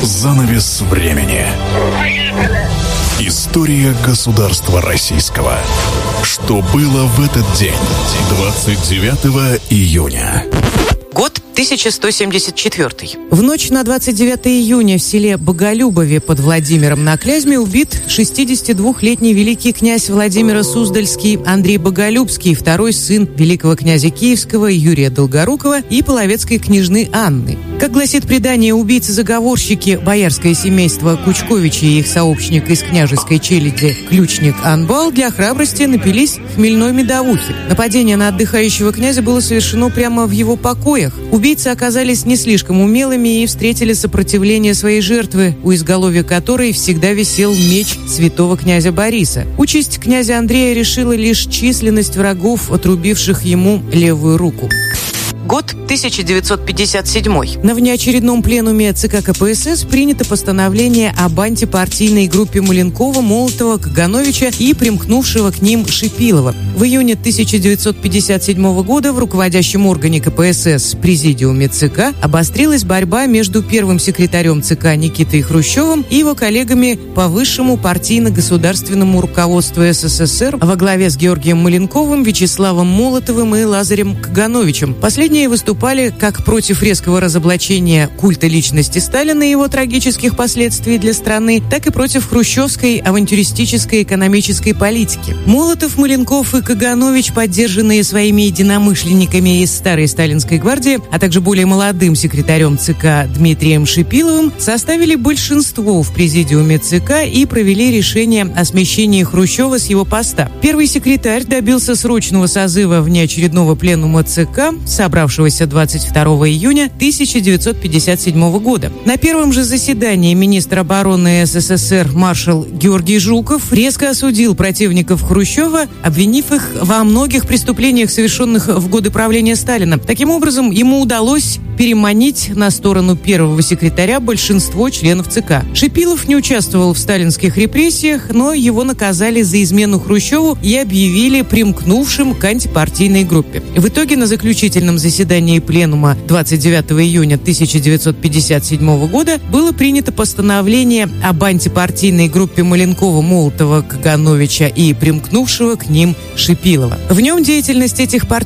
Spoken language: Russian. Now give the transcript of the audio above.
Занавес времени. История государства российского. Что было в этот день, 29 июня? Год 1174. В ночь на 29 июня в селе Боголюбове под Владимиром на Клязьме убит 62-летний великий князь Владимира Суздальский Андрей Боголюбский, второй сын великого князя Киевского Юрия Долгорукова и половецкой княжны Анны. Как гласит предание, убийцы-заговорщики, боярское семейство Кучковичи и их сообщник из княжеской челяди ключник Анбал для храбрости напились хмельной медовухи. Нападение на отдыхающего князя было совершено прямо в его покоях. Убийцы оказались не слишком умелыми и встретили сопротивление своей жертвы, у изголовья которой всегда висел меч святого князя Бориса. Участь князя Андрея решила лишь численность врагов, отрубивших ему левую руку. Год 1957. На внеочередном пленуме ЦК КПСС принято постановление об антипартийной группе Маленкова, Молотова, Кагановича и примкнувшего к ним Шипилова. В июне 1957 года в руководящем органе КПСС Президиуме ЦК обострилась борьба между первым секретарем ЦК Никитой Хрущевым и его коллегами по высшему партийно-государственному руководству СССР во главе с Георгием Маленковым, Вячеславом Молотовым и Лазарем Кагановичем. Последние выступали как против резкого разоблачения культа личности Сталина и его трагических последствий для страны, так и против хрущевской авантюристической экономической политики. Молотов, Маленков и Каганович, поддержанные своими единомышленниками из старой сталинской гвардии, а также более молодым секретарем ЦК Дмитрием Шипиловым, составили большинство в президиуме ЦК и провели решение о смещении Хрущева с его поста. Первый секретарь добился срочного созыва внеочередного пленума ЦК, собравшегося 22 июня 1957 года. На первом же заседании министр обороны СССР маршал Георгий Жуков резко осудил противников Хрущева, обвинив их во многих преступлениях, совершенных в годы правления Сталина. Таким образом, ему удалось переманить на сторону первого секретаря большинство членов ЦК. Шипилов не участвовал в сталинских репрессиях, но его наказали за измену Хрущеву и объявили примкнувшим к антипартийной группе. В итоге на заключительном заседании пленума 29 июня 1957 года было принято постановление об антипартийной группе Маленкова, Молотова, Кагановича и примкнувшего к ним Шипилова. В нем деятельность этих партий